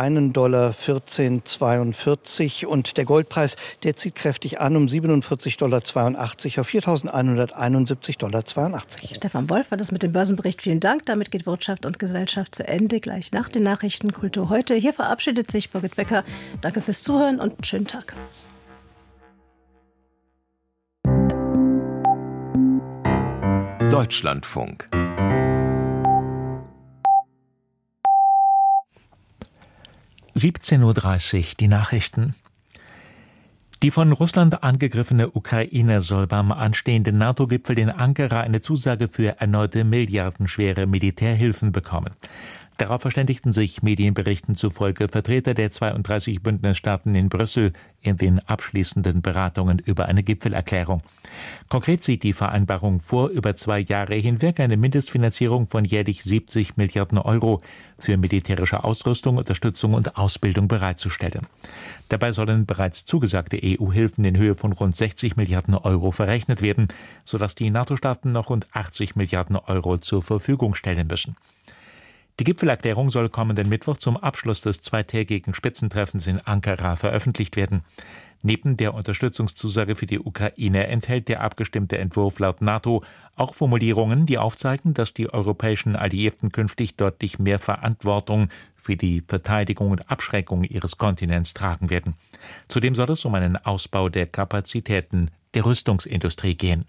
$1,1442 und der Goldpreis, der zieht kräftig an um $47,82 auf $4.171,82. Stefan Wolf war das mit dem Börsenbericht. Vielen Dank. Damit geht Wirtschaft und Gesellschaft zu Ende. Gleich nach den Nachrichten Kultur heute. Hier verabschiedet sich Birgit Becker. Danke fürs Zuhören und einen schönen Tag. Deutschlandfunk. (17:30 Uhr) die Nachrichten. Die von Russland angegriffene Ukraine soll beim anstehenden NATO-Gipfel in Ankara eine Zusage für erneute milliardenschwere Militärhilfen bekommen. Darauf verständigten sich Medienberichten zufolge Vertreter der 32 Bündnisstaaten in Brüssel in den abschließenden Beratungen über eine Gipfelerklärung. Konkret sieht die Vereinbarung vor, über 2 Jahre hinweg eine Mindestfinanzierung von jährlich 70 Milliarden Euro für militärische Ausrüstung, Unterstützung und Ausbildung bereitzustellen. Dabei sollen bereits zugesagte EU-Hilfen in Höhe von rund 60 Milliarden Euro verrechnet werden, sodass die NATO-Staaten noch rund 80 Milliarden Euro zur Verfügung stellen müssen. Die Gipfelerklärung soll kommenden Mittwoch zum Abschluss des zweitägigen Spitzentreffens in Ankara veröffentlicht werden. Neben der Unterstützungszusage für die Ukraine enthält der abgestimmte Entwurf laut NATO auch Formulierungen, die aufzeigen, dass die europäischen Alliierten künftig deutlich mehr Verantwortung für die Verteidigung und Abschreckung ihres Kontinents tragen werden. Zudem soll es um einen Ausbau der Kapazitäten der Rüstungsindustrie gehen.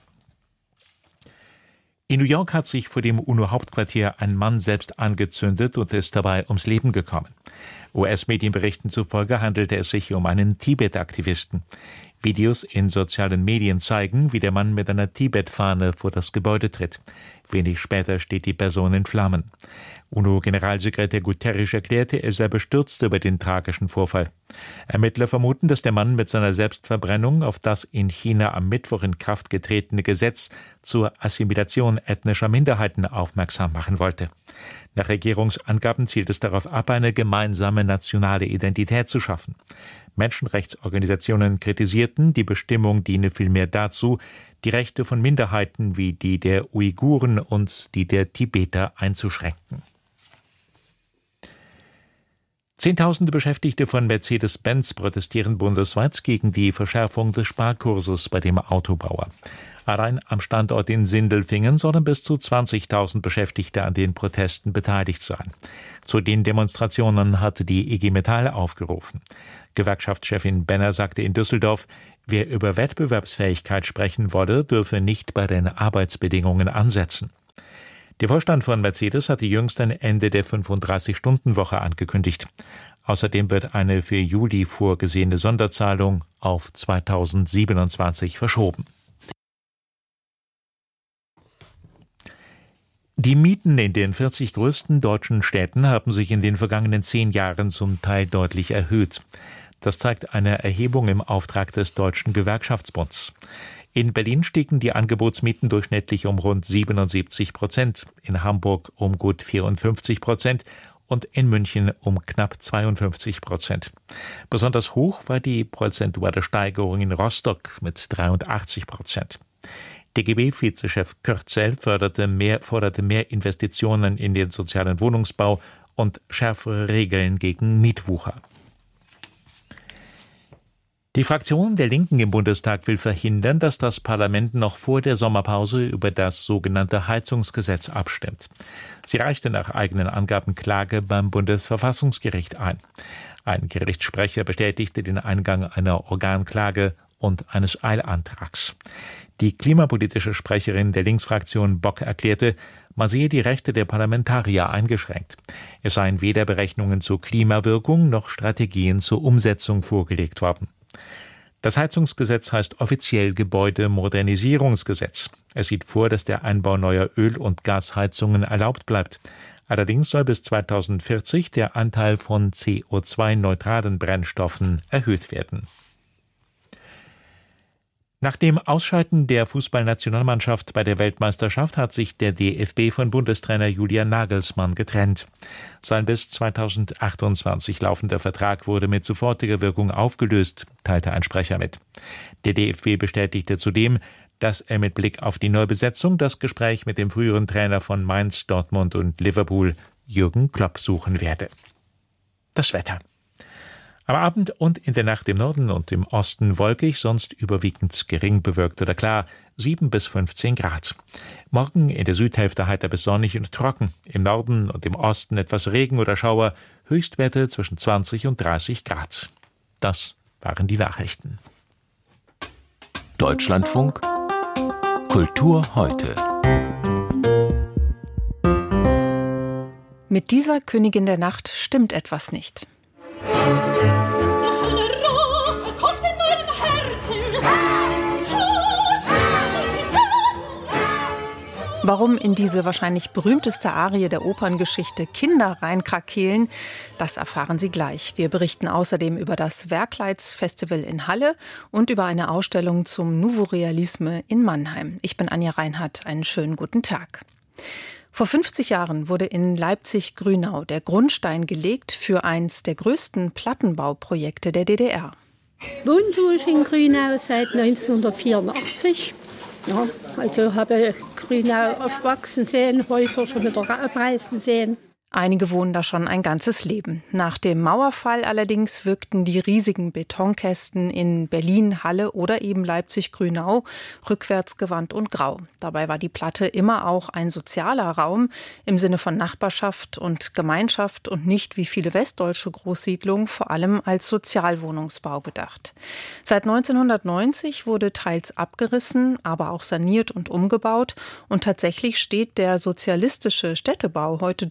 In New York hat sich vor dem UNO-Hauptquartier ein Mann selbst angezündet und ist dabei ums Leben gekommen. US-Medienberichten zufolge handelte es sich um einen Tibet-Aktivisten. Videos in sozialen Medien zeigen, wie der Mann mit einer Tibet-Fahne vor das Gebäude tritt. Wenig später steht die Person in Flammen. UNO-Generalsekretär Guterres erklärte, er sei bestürzt über den tragischen Vorfall. Ermittler vermuten, dass der Mann mit seiner Selbstverbrennung auf das in China am Mittwoch in Kraft getretene Gesetz zur Assimilation ethnischer Minderheiten aufmerksam machen wollte. Nach Regierungsangaben zielt es darauf ab, eine gemeinsame nationale Identität zu schaffen. Menschenrechtsorganisationen kritisierten, die Bestimmung diene vielmehr dazu, die Rechte von Minderheiten wie die der Uiguren und die der Tibeter einzuschränken. Zehntausende Beschäftigte von Mercedes-Benz protestieren bundesweit gegen die Verschärfung des Sparkurses bei dem Autobauer. Allein am Standort in Sindelfingen sollen bis zu 20.000 Beschäftigte an den Protesten beteiligt sein. Zu den Demonstrationen hatte die IG Metall aufgerufen. Gewerkschaftschefin Benner sagte in Düsseldorf, wer über Wettbewerbsfähigkeit sprechen wolle, dürfe nicht bei den Arbeitsbedingungen ansetzen. Der Vorstand von Mercedes hatte jüngst ein Ende der 35-Stunden-Woche angekündigt. Außerdem wird eine für Juli vorgesehene Sonderzahlung auf 2027 verschoben. Die Mieten in den 40 größten deutschen Städten haben sich in den vergangenen 10 Jahren zum Teil deutlich erhöht. Das zeigt eine Erhebung im Auftrag des Deutschen Gewerkschaftsbunds. In Berlin stiegen die Angebotsmieten durchschnittlich um rund 77%, in Hamburg um gut 54% und in München um knapp 52%. Besonders hoch war die prozentuale Steigerung in Rostock mit 83%. DGB-Vizechef Kürzel forderte mehr Investitionen in den sozialen Wohnungsbau und schärfere Regeln gegen Mietwucher. Die Fraktion der Linken im Bundestag will verhindern, dass das Parlament noch vor der Sommerpause über das sogenannte Heizungsgesetz abstimmt. Sie reichte nach eigenen Angaben Klage beim Bundesverfassungsgericht ein. Ein Gerichtssprecher bestätigte den Eingang einer Organklage und eines Eilantrags. Die klimapolitische Sprecherin der Linksfraktion Bock erklärte, man sehe die Rechte der Parlamentarier eingeschränkt. Es seien weder Berechnungen zur Klimawirkung noch Strategien zur Umsetzung vorgelegt worden. Das Heizungsgesetz heißt offiziell Gebäudemodernisierungsgesetz. Es sieht vor, dass der Einbau neuer Öl- und Gasheizungen erlaubt bleibt. Allerdings soll bis 2040 der Anteil von CO2-neutralen Brennstoffen erhöht werden. Nach dem Ausscheiden der Fußballnationalmannschaft bei der Weltmeisterschaft hat sich der DFB von Bundestrainer Julian Nagelsmann getrennt. Sein bis 2028 laufender Vertrag wurde mit sofortiger Wirkung aufgelöst, teilte ein Sprecher mit. Der DFB bestätigte zudem, dass er mit Blick auf die Neubesetzung das Gespräch mit dem früheren Trainer von Mainz, Dortmund und Liverpool, Jürgen Klopp, suchen werde. Das Wetter. Am Abend und in der Nacht im Norden und im Osten wolkig, sonst überwiegend gering bewölkt oder klar, 7 bis 15 Grad. Morgen in der Südhälfte heiter bis sonnig und trocken, im Norden und im Osten etwas Regen oder Schauer, Höchstwerte zwischen 20 und 30 Grad. Das waren die Nachrichten. Deutschlandfunk Kultur heute. Mit dieser Königin der Nacht stimmt etwas nicht. Warum in diese wahrscheinlich berühmteste Arie der Operngeschichte Kinder reinkrakeelen, das erfahren Sie gleich. Wir berichten außerdem über das Werkleidsfestival in Halle und über eine Ausstellung zum Nouveau Realisme in Mannheim. Ich bin Anja Reinhardt, einen schönen guten Tag. Vor 50 Jahren wurde in Leipzig-Grünau der Grundstein gelegt für eins der größten Plattenbauprojekte der DDR. Wohnen tue ich in Grünau seit 1984. Ja, also habe Grünau aufwachsen sehen, Häuser schon wieder abreißen sehen. Einige wohnen da schon ein ganzes Leben. Nach dem Mauerfall allerdings wirkten die riesigen Betonkästen in Berlin, Halle oder eben Leipzig-Grünau rückwärtsgewandt und grau. Dabei war die Platte immer auch ein sozialer Raum im Sinne von Nachbarschaft und Gemeinschaft und nicht wie viele westdeutsche Großsiedlungen vor allem als Sozialwohnungsbau gedacht. Seit 1990 wurde teils abgerissen, aber auch saniert und umgebaut und tatsächlich steht der sozialistische Städtebau heute durchaus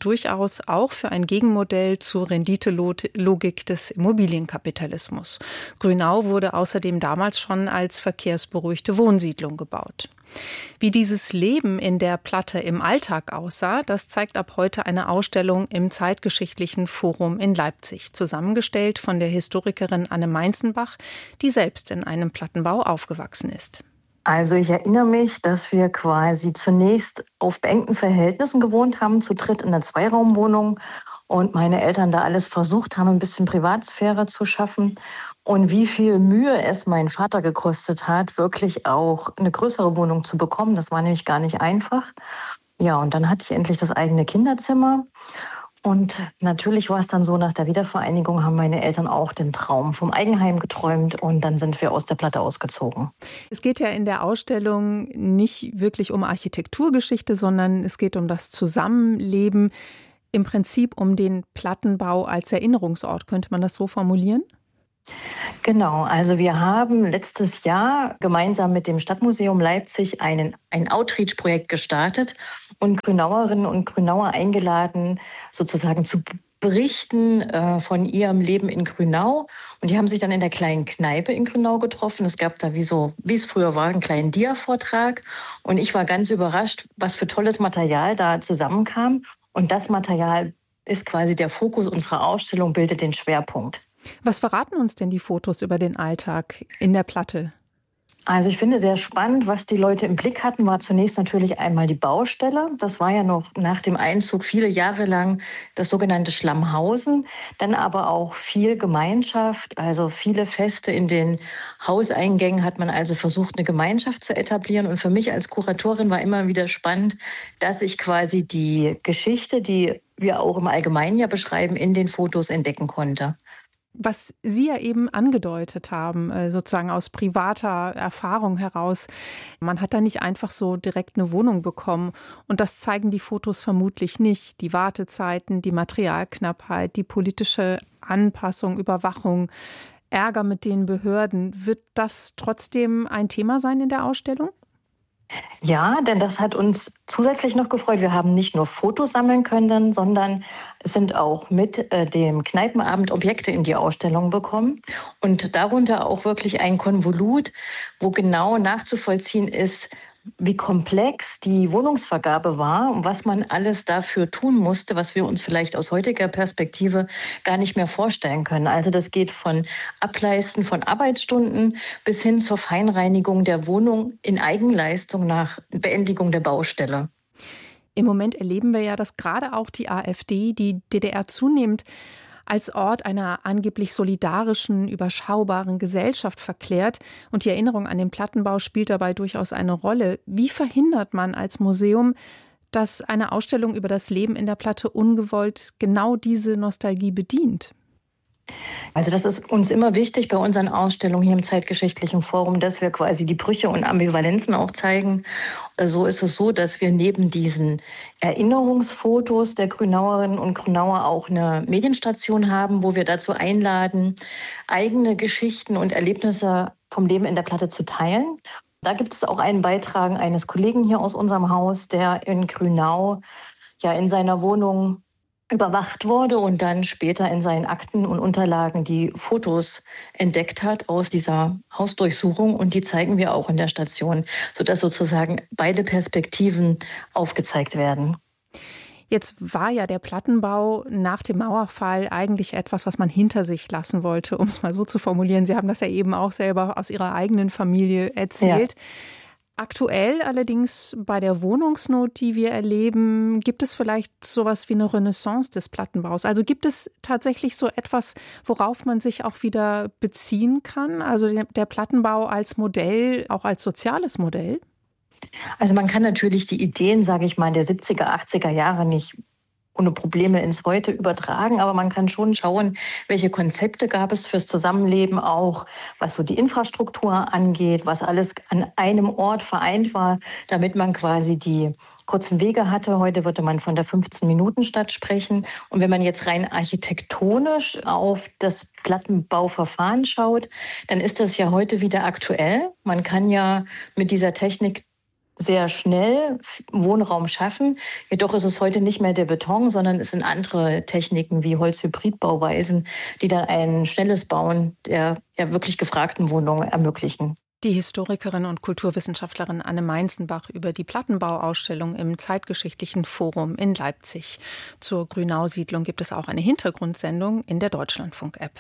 Haus auch für ein Gegenmodell zur Renditelogik des Immobilienkapitalismus. Grünau wurde außerdem damals schon als verkehrsberuhigte Wohnsiedlung gebaut. Wie dieses Leben in der Platte im Alltag aussah, das zeigt ab heute eine Ausstellung im Zeitgeschichtlichen Forum in Leipzig, zusammengestellt von der Historikerin Anne Meinzenbach, die selbst in einem Plattenbau aufgewachsen ist. Also ich erinnere mich, dass wir quasi zunächst auf beengten Verhältnissen gewohnt haben, zu dritt in einer Zweiraumwohnung und meine Eltern da alles versucht haben, ein bisschen Privatsphäre zu schaffen. Und wie viel Mühe es mein Vater gekostet hat, wirklich auch eine größere Wohnung zu bekommen. Das war nämlich gar nicht einfach. Ja, und dann hatte ich endlich das eigene Kinderzimmer. Und natürlich war es dann so, nach der Wiedervereinigung haben meine Eltern auch den Traum vom Eigenheim geträumt und dann sind wir aus der Platte ausgezogen. Es geht ja in der Ausstellung nicht wirklich um Architekturgeschichte, sondern es geht um das Zusammenleben, im Prinzip um den Plattenbau als Erinnerungsort. Könnte man das so formulieren? Genau, also wir haben letztes Jahr gemeinsam mit dem Stadtmuseum Leipzig ein Outreach-Projekt gestartet und Grünauerinnen und Grünauer eingeladen, sozusagen zu berichten von ihrem Leben in Grünau. Und die haben sich dann in der kleinen Kneipe in Grünau getroffen. Es gab da, wie es früher war, einen kleinen Dia-Vortrag. Und ich war ganz überrascht, was für tolles Material da zusammenkam. Und das Material ist quasi der Fokus unserer Ausstellung, bildet den Schwerpunkt. Was verraten uns denn die Fotos über den Alltag in der Platte? Also ich finde sehr spannend, was die Leute im Blick hatten, war zunächst natürlich einmal die Baustelle. Das war ja noch nach dem Einzug viele Jahre lang das sogenannte Schlammhausen. Dann aber auch viel Gemeinschaft, also viele Feste in den Hauseingängen hat man also versucht, eine Gemeinschaft zu etablieren. Und für mich als Kuratorin war immer wieder spannend, dass ich quasi die Geschichte, die wir auch im Allgemeinen ja beschreiben, in den Fotos entdecken konnte. Was Sie ja eben angedeutet haben, sozusagen aus privater Erfahrung heraus, man hat da nicht einfach so direkt eine Wohnung bekommen. Und das zeigen die Fotos vermutlich nicht. Die Wartezeiten, die Materialknappheit, die politische Anpassung, Überwachung, Ärger mit den Behörden. Wird das trotzdem ein Thema sein in der Ausstellung? Ja, denn das hat uns zusätzlich noch gefreut. Wir haben nicht nur Fotos sammeln können, sondern es sind auch mit dem Kneipenabend Objekte in die Ausstellung bekommen. Und darunter auch wirklich ein Konvolut, wo genau nachzuvollziehen ist, wie komplex die Wohnungsvergabe war und was man alles dafür tun musste, was wir uns vielleicht aus heutiger Perspektive gar nicht mehr vorstellen können. Also das geht von Ableisten von Arbeitsstunden bis hin zur Feinreinigung der Wohnung in Eigenleistung nach Beendigung der Baustelle. Im Moment erleben wir ja, dass gerade auch die AfD die DDR zunehmend als Ort einer angeblich solidarischen, überschaubaren Gesellschaft verklärt. Und die Erinnerung an den Plattenbau spielt dabei durchaus eine Rolle. Wie verhindert man als Museum, dass eine Ausstellung über das Leben in der Platte ungewollt genau diese Nostalgie bedient? Also das ist uns immer wichtig bei unseren Ausstellungen hier im Zeitgeschichtlichen Forum, dass wir quasi die Brüche und Ambivalenzen auch zeigen. So ist es so, dass wir neben diesen Erinnerungsfotos der Grünauerinnen und Grünauer auch eine Medienstation haben, wo wir dazu einladen, eigene Geschichten und Erlebnisse vom Leben in der Platte zu teilen. Da gibt es auch einen Beitrag eines Kollegen hier aus unserem Haus, der in Grünau ja in seiner Wohnung überwacht wurde und dann später in seinen Akten und Unterlagen die Fotos entdeckt hat aus dieser Hausdurchsuchung. Und die zeigen wir auch in der Station, sodass sozusagen beide Perspektiven aufgezeigt werden. Jetzt war ja der Plattenbau nach dem Mauerfall eigentlich etwas, was man hinter sich lassen wollte, um es mal so zu formulieren. Sie haben das ja eben auch selber aus Ihrer eigenen Familie erzählt. Ja. Aktuell allerdings bei der Wohnungsnot, die wir erleben, gibt es vielleicht sowas wie eine Renaissance des Plattenbaus? Also gibt es tatsächlich so etwas, worauf man sich auch wieder beziehen kann? Also der Plattenbau als Modell, auch als soziales Modell? Also man kann natürlich die Ideen, sage ich mal, der 70er, 80er Jahre nicht ohne Probleme ins Heute übertragen. Aber man kann schon schauen, welche Konzepte gab es fürs Zusammenleben auch, was so die Infrastruktur angeht, was alles an einem Ort vereint war, damit man quasi die kurzen Wege hatte. Heute würde man von der 15-Minuten-Stadt sprechen. Und wenn man jetzt rein architektonisch auf das Plattenbauverfahren schaut, dann ist das ja heute wieder aktuell. Man kann ja mit dieser Technik sehr schnell Wohnraum schaffen. Jedoch ist es heute nicht mehr der Beton, sondern es sind andere Techniken wie Holzhybridbauweisen, die dann ein schnelles Bauen der wirklich gefragten Wohnungen ermöglichen. Die Historikerin und Kulturwissenschaftlerin Anne Meinzenbach über die Plattenbauausstellung im Zeitgeschichtlichen Forum in Leipzig. Zur Grünau-Siedlung gibt es auch eine Hintergrundsendung in der Deutschlandfunk-App.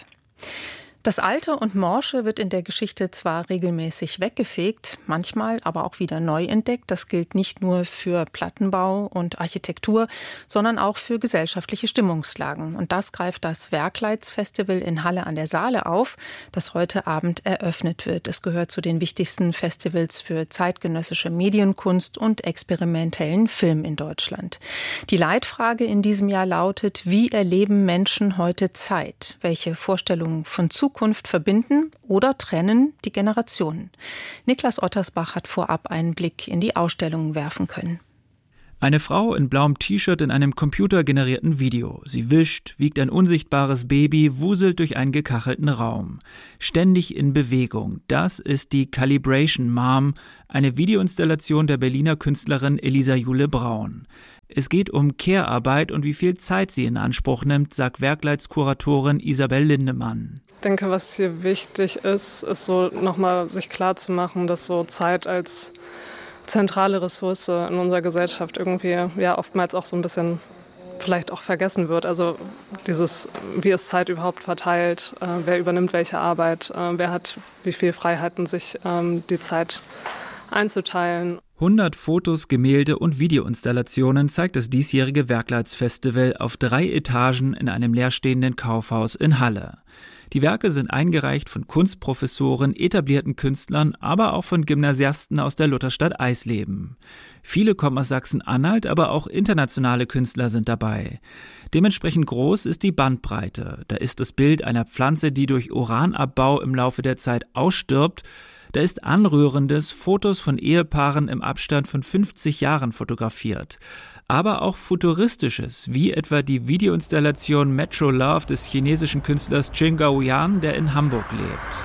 Das Alte und Morsche wird in der Geschichte zwar regelmäßig weggefegt, manchmal aber auch wieder neu entdeckt. Das gilt nicht nur für Plattenbau und Architektur, sondern auch für gesellschaftliche Stimmungslagen. Und das greift das Werkleitsfestival in Halle an der Saale auf, das heute Abend eröffnet wird. Es gehört zu den wichtigsten Festivals für zeitgenössische Medienkunst und experimentellen Film in Deutschland. Die Leitfrage in diesem Jahr lautet: Wie erleben Menschen heute Zeit? Welche Vorstellungen von Zukunft verbinden oder trennen die Generationen? Niklas Ottersbach hat vorab einen Blick in die Ausstellungen werfen können. Eine Frau in blauem T-Shirt in einem computergenerierten Video. Sie wischt, wiegt ein unsichtbares Baby, wuselt durch einen gekachelten Raum. Ständig in Bewegung. Das ist die Calibration Mom, eine Videoinstallation der Berliner Künstlerin Elisa Jule Braun. Es geht um Care-Arbeit und wie viel Zeit sie in Anspruch nimmt, sagt Werkleitskuratorin Isabel Lindemann. Ich denke, was hier wichtig ist, ist so nochmal sich klarzumachen, dass so Zeit als zentrale Ressource in unserer Gesellschaft irgendwie oftmals auch so ein bisschen vielleicht auch vergessen wird. Also dieses, wie ist Zeit überhaupt verteilt, wer übernimmt welche Arbeit, wer hat wie viel Freiheiten, sich die Zeit einzuteilen. 100 Fotos, Gemälde und Videoinstallationen zeigt das diesjährige Werkleitsfestival auf 3 Etagen in einem leerstehenden Kaufhaus in Halle. Die Werke sind eingereicht von Kunstprofessoren, etablierten Künstlern, aber auch von Gymnasiasten aus der Lutherstadt Eisleben. Viele kommen aus Sachsen-Anhalt, aber auch internationale Künstler sind dabei. Dementsprechend groß ist die Bandbreite. Da ist das Bild einer Pflanze, die durch Uranabbau im Laufe der Zeit ausstirbt. Da ist Anrührendes, Fotos von Ehepaaren im Abstand von 50 Jahren fotografiert. Aber auch Futuristisches, wie etwa die Videoinstallation Metro Love des chinesischen Künstlers Qin Gaoyan, der in Hamburg lebt.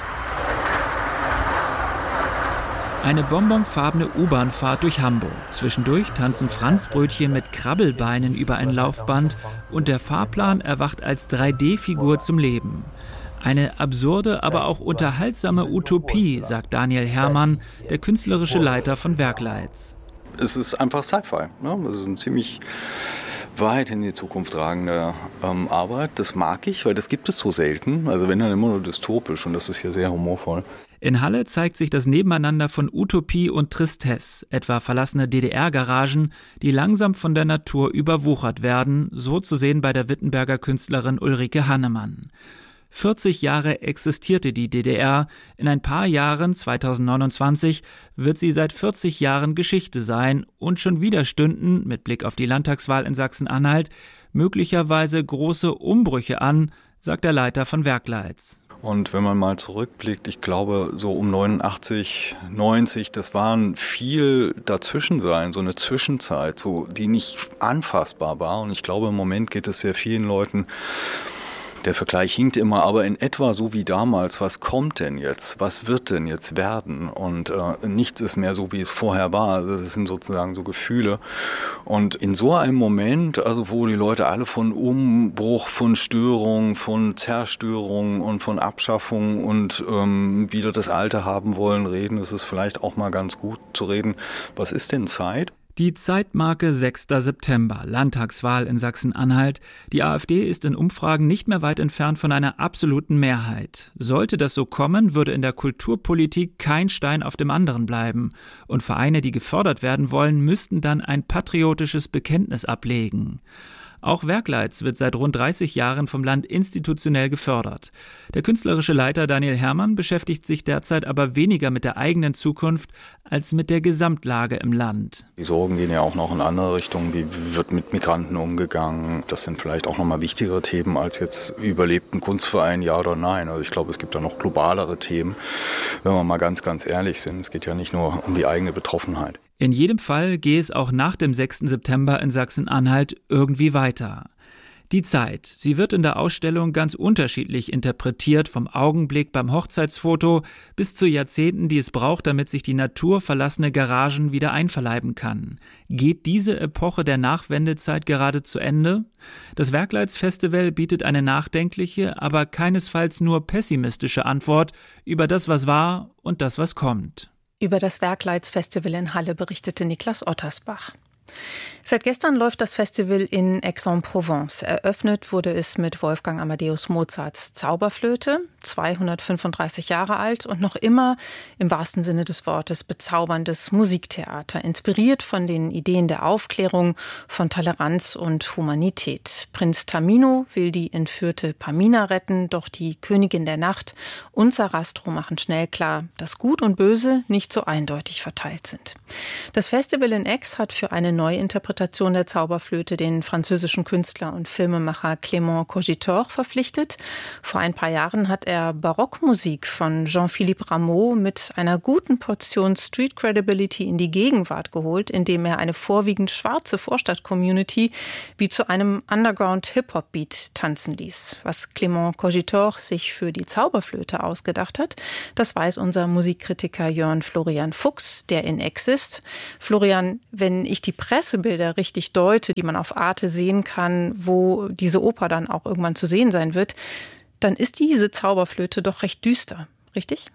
Eine bonbonfarbene U-Bahn-Fahrt durch Hamburg. Zwischendurch tanzen Franzbrötchen mit Krabbelbeinen über ein Laufband und der Fahrplan erwacht als 3D-Figur zum Leben. Eine absurde, aber auch unterhaltsame Utopie, sagt Daniel Herrmann, der künstlerische Leiter von Werkleits. Es ist einfach Sci-Fi. Ne? Es ist eine ziemlich weit in die Zukunft tragende Arbeit. Das mag ich, weil das gibt es so selten. Also wenn dann immer nur dystopisch, und das ist hier sehr humorvoll. In Halle zeigt sich das Nebeneinander von Utopie und Tristesse, etwa verlassene DDR-Garagen, die langsam von der Natur überwuchert werden, so zu sehen bei der Wittenberger Künstlerin Ulrike Hannemann. 40 Jahre existierte die DDR. In ein paar Jahren, 2029, wird sie seit 40 Jahren Geschichte sein und schon wieder stünden, mit Blick auf die Landtagswahl in Sachsen-Anhalt, möglicherweise große Umbrüche an, sagt der Leiter von Werkleits. Und wenn man mal zurückblickt, ich glaube so um 89, 90, das waren viel dazwischen sein, so eine Zwischenzeit, so, die nicht anfassbar war. Und ich glaube, im Moment geht es sehr vielen Leuten, der Vergleich hinkt immer, aber in etwa so wie damals. Was kommt denn jetzt? Was wird denn jetzt werden? Und nichts ist mehr so, wie es vorher war. Also das sind sozusagen so Gefühle. Und in so einem Moment, also wo die Leute alle von Umbruch, von Störung, von Zerstörung und von Abschaffung und wieder das Alte haben wollen, reden, ist es vielleicht auch mal ganz gut zu reden. Was ist denn Zeit? Die Zeitmarke 6. September, Landtagswahl in Sachsen-Anhalt. Die AfD ist in Umfragen nicht mehr weit entfernt von einer absoluten Mehrheit. Sollte das so kommen, würde in der Kulturpolitik kein Stein auf dem anderen bleiben. Und Vereine, die gefördert werden wollen, müssten dann ein patriotisches Bekenntnis ablegen. Auch Werkleits wird seit rund 30 Jahren vom Land institutionell gefördert. Der künstlerische Leiter Daniel Herrmann beschäftigt sich derzeit aber weniger mit der eigenen Zukunft als mit der Gesamtlage im Land. Die Sorgen gehen ja auch noch in andere Richtungen. Wie wird mit Migranten umgegangen? Das sind vielleicht auch noch mal wichtigere Themen als jetzt überlebt ein Kunstverein, ja oder nein. Also ich glaube, es gibt da noch globalere Themen, wenn wir mal ganz, ganz ehrlich sind. Es geht ja nicht nur um die eigene Betroffenheit. In jedem Fall gehe es auch nach dem 6. September in Sachsen-Anhalt irgendwie weiter. Die Zeit, sie wird in der Ausstellung ganz unterschiedlich interpretiert, vom Augenblick beim Hochzeitsfoto bis zu Jahrzehnten, die es braucht, damit sich die naturverlassene Garagen wieder einverleiben kann. Geht diese Epoche der Nachwendezeit gerade zu Ende? Das Werkleitz-Festival bietet eine nachdenkliche, aber keinesfalls nur pessimistische Antwort über das, was war und das, was kommt. Über das Werkleitz-Festival in Halle berichtete Niklas Ottersbach. Seit gestern läuft das Festival in Aix-en-Provence. Eröffnet wurde es mit Wolfgang Amadeus Mozarts Zauberflöte, 235 Jahre alt und noch immer im wahrsten Sinne des Wortes bezauberndes Musiktheater, inspiriert von den Ideen der Aufklärung, von Toleranz und Humanität. Prinz Tamino will die entführte Pamina retten, doch die Königin der Nacht und Sarastro machen schnell klar, dass Gut und Böse nicht so eindeutig verteilt sind. Das Festival in Aix hat für eine Neuinterpretation der Zauberflöte den französischen Künstler und Filmemacher Clément Cogitor verpflichtet. Vor ein paar Jahren hat er Barockmusik von Jean-Philippe Rameau mit einer guten Portion Street Credibility in die Gegenwart geholt, indem er eine vorwiegend schwarze Vorstadt-Community wie zu einem Underground-Hip-Hop-Beat tanzen ließ. Was Clément Cogitor sich für die Zauberflöte ausgedacht hat, das weiß unser Musikkritiker Jörn Florian Fuchs, der in Aix ist. Florian, wenn ich die Pressebilder richtig deute, die man auf Arte sehen kann, wo diese Oper dann auch irgendwann zu sehen sein wird, dann ist diese Zauberflöte doch recht düster, richtig?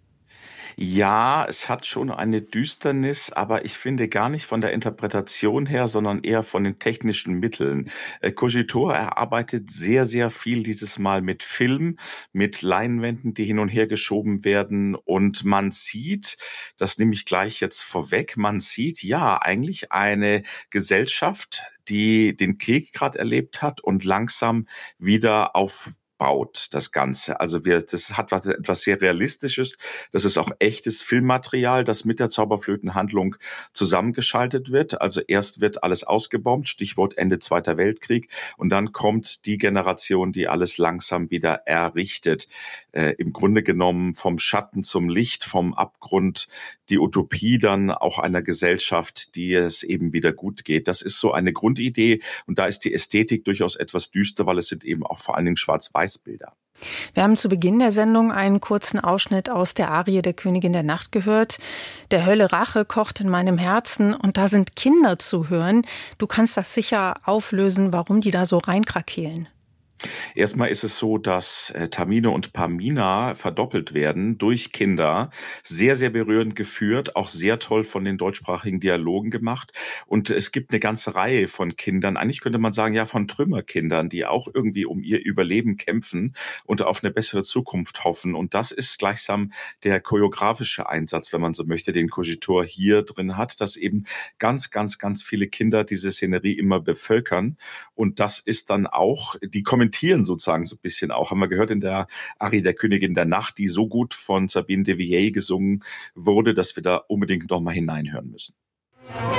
Ja, es hat schon eine Düsternis, aber ich finde gar nicht von der Interpretation her, sondern eher von den technischen Mitteln. Cogitor erarbeitet sehr, sehr viel dieses Mal mit Film, mit Leinwänden, die hin und her geschoben werden. Und man sieht, das nehme ich gleich jetzt vorweg, man sieht ja eigentlich eine Gesellschaft, die den Krieg gerade erlebt hat und langsam wieder aufbaut das Ganze. Also das hat etwas sehr Realistisches. Das ist auch echtes Filmmaterial, das mit der Zauberflötenhandlung zusammengeschaltet wird. Also erst wird alles ausgebombt, Stichwort Ende Zweiter Weltkrieg. Und dann kommt die Generation, die alles langsam wieder errichtet. Im Grunde genommen vom Schatten zum Licht, vom Abgrund, die Utopie dann auch einer Gesellschaft, die es eben wieder gut geht. Das ist so eine Grundidee. Und da ist die Ästhetik durchaus etwas düster, weil es sind eben auch vor allen Dingen Schwarz-Weiß-Bilder. Wir haben zu Beginn der Sendung einen kurzen Ausschnitt aus der Arie der Königin der Nacht gehört. Der Hölle Rache kocht in meinem Herzen und da sind Kinder zu hören. Du kannst das sicher auflösen, warum die da so reinkrakeelen. Erstmal ist es so, dass Tamino und Pamina verdoppelt werden durch Kinder. Sehr, sehr berührend geführt, auch sehr toll von den deutschsprachigen Dialogen gemacht. Und es gibt eine ganze Reihe von Kindern, eigentlich könnte man sagen, ja, von Trümmerkindern, die auch irgendwie um ihr Überleben kämpfen und auf eine bessere Zukunft hoffen. Und das ist gleichsam der choreografische Einsatz, wenn man so möchte, den Cogitor hier drin hat, dass eben ganz, ganz, ganz viele Kinder diese Szenerie immer bevölkern. Und das ist dann auch die kommentieren sozusagen so ein bisschen auch. Haben wir gehört in der Arie der Königin der Nacht, die so gut von Sabine de Villiers gesungen wurde, dass wir da unbedingt noch mal hineinhören müssen.